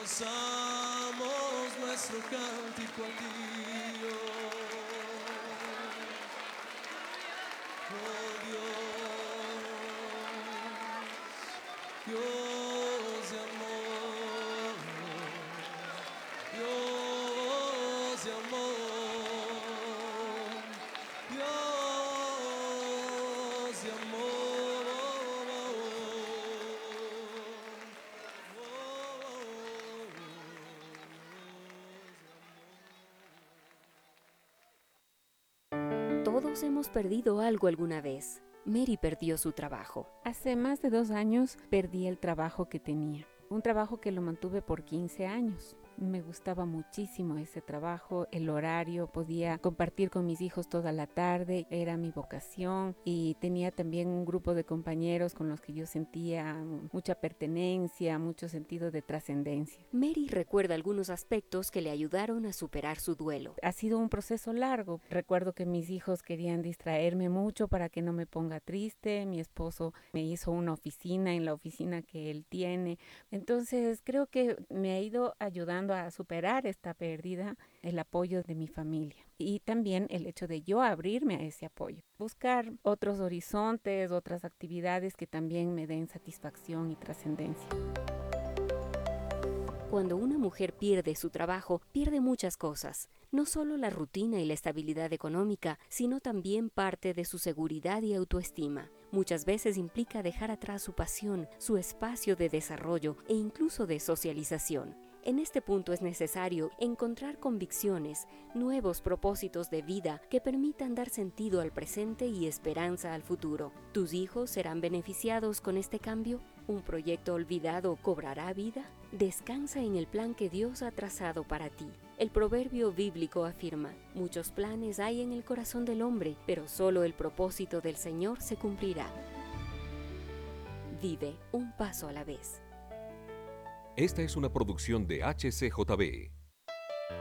Lanzamos nuestro cántico a ti, oh Dios, Dios de amor, Dios de amor, Dios de amor. Todos hemos perdido algo alguna vez. Mary perdió su trabajo. Hace más de 2 años perdí el trabajo que tenía. Un trabajo que lo mantuve por 15 años. Me gustaba muchísimo ese trabajo, el horario, podía compartir con mis hijos toda la tarde, era mi vocación y tenía también un grupo de compañeros con los que yo sentía mucha pertenencia, mucho sentido de trascendencia. Mary recuerda algunos aspectos que le ayudaron a superar su duelo. Ha sido un proceso largo. Recuerdo que mis hijos querían distraerme mucho para que no me ponga triste. Mi esposo me hizo una oficina en la oficina que él tiene. Entonces creo que me ha ido ayudando a superar esta pérdida, el apoyo de mi familia y también el hecho de yo abrirme a ese apoyo, buscar otros horizontes, otras actividades que también me den satisfacción y trascendencia. Cuando una mujer pierde su trabajo, pierde muchas cosas, no solo la rutina y la estabilidad económica, sino también parte de su seguridad y autoestima. Muchas veces implica dejar atrás su pasión, su espacio de desarrollo e incluso de socialización. En este punto es necesario encontrar convicciones, nuevos propósitos de vida que permitan dar sentido al presente y esperanza al futuro. ¿Tus hijos serán beneficiados con este cambio? ¿Un proyecto olvidado cobrará vida? Descansa en el plan que Dios ha trazado para ti. El proverbio bíblico afirma: muchos planes hay en el corazón del hombre, pero solo el propósito del Señor se cumplirá. Vive un paso a la vez. Esta es una producción de HCJB.